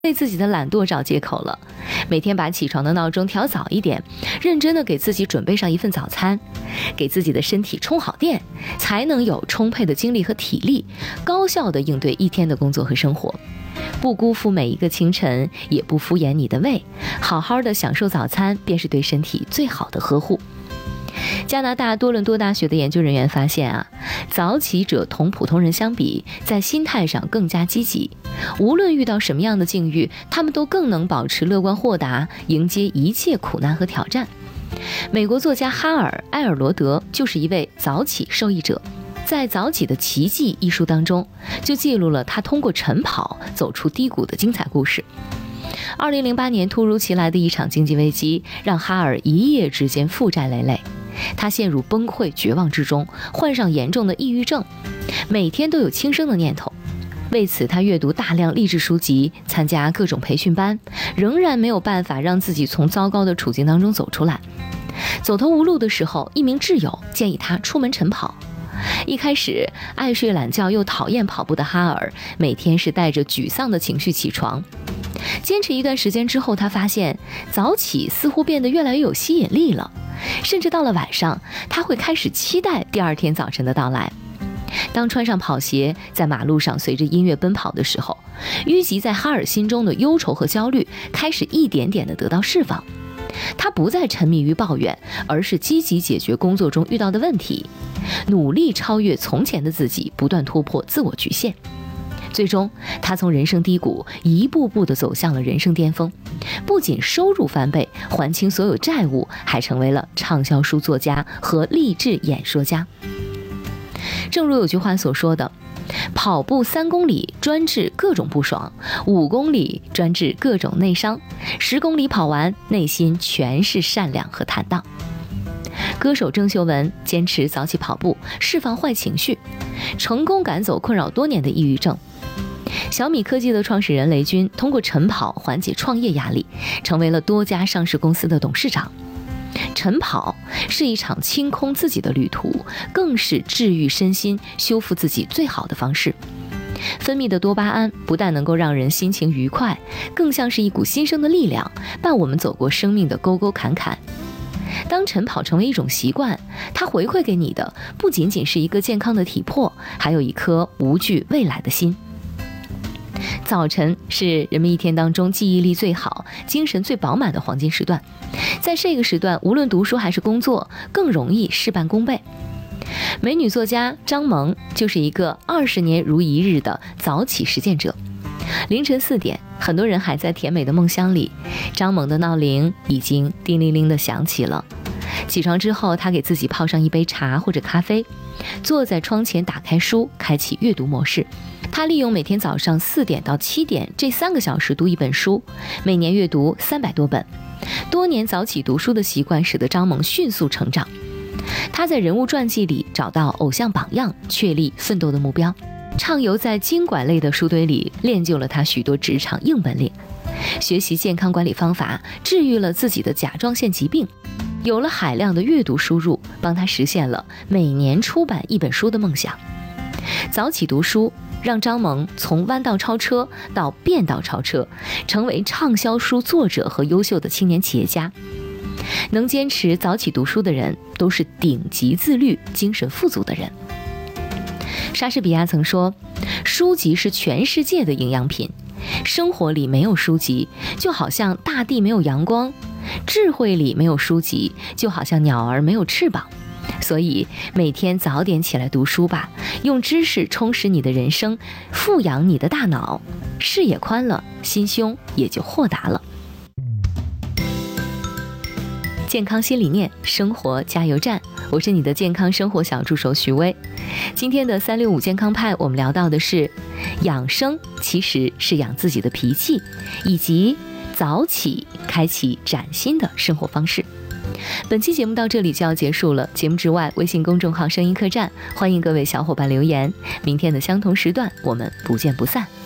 为自己的懒惰找借口了。每天把起床的闹钟调早一点，认真的给自己准备上一份早餐，给自己的身体充好电，才能有充沛的精力和体力，高效的应对一天的工作和生活。不辜负每一个清晨，也不敷衍你的胃，好好的享受早餐，便是对身体最好的呵护。加拿大多伦多大学的研究人员发现早起者同普通人相比，在心态上更加积极，无论遇到什么样的境遇，他们都更能保持乐观豁达，迎接一切苦难和挑战。美国作家哈尔·埃尔罗德就是一位早起受益者，在《早起的奇迹》一书当中，就记录了他通过晨跑走出低谷的精彩故事。2008年突如其来的一场经济危机，让哈尔一夜之间负债累累，他陷入崩溃绝望之中，患上严重的抑郁症，每天都有轻生的念头。为此，他阅读大量励志书籍，参加各种培训班，仍然没有办法让自己从糟糕的处境当中走出来。走投无路的时候，一名挚友建议他出门晨跑。一开始，爱睡懒觉又讨厌跑步的哈尔，每天是带着沮丧的情绪起床。坚持一段时间之后，他发现早起似乎变得越来越有吸引力了，甚至到了晚上，他会开始期待第二天早晨的到来。当穿上跑鞋，在马路上随着音乐奔跑的时候，淤积在哈尔心中的忧愁和焦虑开始一点点地得到释放。他不再沉迷于抱怨，而是积极解决工作中遇到的问题，努力超越从前的自己，不断突破自我局限。最终，他从人生低谷一步步地走向了人生巅峰，不仅收入翻倍，还清所有债务，还成为了畅销书作家和励志演说家。正如有句话所说的，跑步3公里专治各种不爽，5公里专治各种内伤，10公里跑完，内心全是善良和坦荡。歌手郑秀文坚持早起跑步，释放坏情绪，成功赶走困扰多年的抑郁症。小米科技的创始人雷军通过晨跑缓解创业压力，成为了多家上市公司的董事长。晨跑是一场清空自己的旅途，更是治愈身心、修复自己最好的方式。分泌的多巴胺不但能够让人心情愉快，更像是一股新生的力量，伴我们走过生命的沟沟坎坎。当晨跑成为一种习惯，它回馈给你的不仅仅是一个健康的体魄，还有一颗无惧未来的心。早晨是人们一天当中记忆力最好、精神最饱满的黄金时段，在这个时段，无论读书还是工作，更容易事半功倍。美女作家张萌就是一个20年如一日的早起实践者。凌晨4点，很多人还在甜美的梦乡里，张萌的闹铃已经叮铃铃地响起了。起床之后，她给自己泡上一杯茶或者咖啡，坐在窗前打开书，开启阅读模式。他利用每天早上4点到7点这3个小时读一本书，每年阅读300多本。多年早起读书的习惯使得张萌迅速成长。他在人物传记里找到偶像榜样，确立奋斗的目标。畅游在经管类的书堆里，练就了他许多职场硬本领。学习健康管理方法，治愈了自己的甲状腺疾病。有了海量的阅读输入，帮他实现了每年出版1本书的梦想。早起读书让张萌从弯道超车到变道超车，成为畅销书作者和优秀的青年企业家。能坚持早起读书的人，都是顶级自律、精神富足的人。莎士比亚曾说，书籍是全世界的营养品，生活里没有书籍，就好像大地没有阳光；智慧里没有书籍，就好像鸟儿没有翅膀。所以每天早点起来读书吧，用知识充实你的人生，富养你的大脑，视野宽了，心胸也就豁达了。健康新理念，生活加油站，我是你的健康生活小助手徐薇。今天的365健康派，我们聊到的是养生其实是养自己的脾气，以及早起开启崭新的生活方式。本期节目到这里就要结束了，节目之外，微信公众号声音客栈，欢迎各位小伙伴留言。明天的相同时段，我们不见不散。